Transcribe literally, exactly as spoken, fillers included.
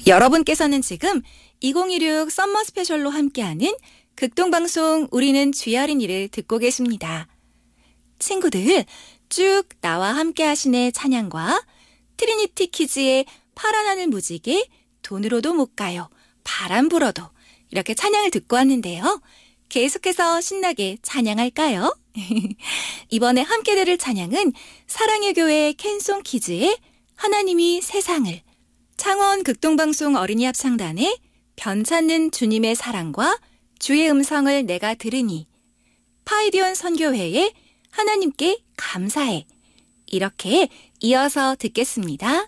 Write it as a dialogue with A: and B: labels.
A: 여러분께서는 지금 이천이십육 썸머 스페셜로 함께하는 극동방송 우리는 쥐어린이를 듣고 계십니다. 친구들, 쭉 나와 함께 하시네 찬양과 트리니티 키즈의 파란 하늘 무지개, 돈으로도 못 가요, 바람 불어도 이렇게 찬양을 듣고 왔는데요. 계속해서 신나게 찬양할까요? 이번에 함께 들을 찬양은 사랑의 교회 캔송 키즈의 하나님이 세상을, 창원 극동방송 어린이 합창단의 변찮는 주님의 사랑과 주의 음성을 내가 들으니, 파이디온 선교회의 하나님께 감사해, 이렇게 이어서 듣겠습니다.